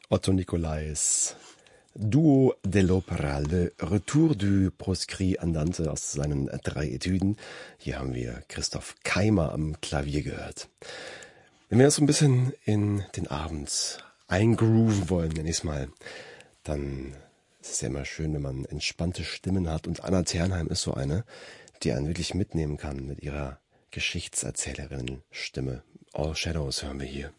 Otto Nicolais, Duo dell'Opera, Le Retour du Proscrit Andante aus seinen 3 Etüden. Hier haben wir Christoph Keimer am Klavier gehört. Wenn wir jetzt so ein bisschen in den Abend eingrooven wollen, nenne ich es mal, dann ist es ja immer schön, wenn man entspannte Stimmen hat. Und Anna Ternheim ist so eine, die einen wirklich mitnehmen kann mit ihrer Geschichtserzählerinnen-Stimme. All Shadows hören wir hier.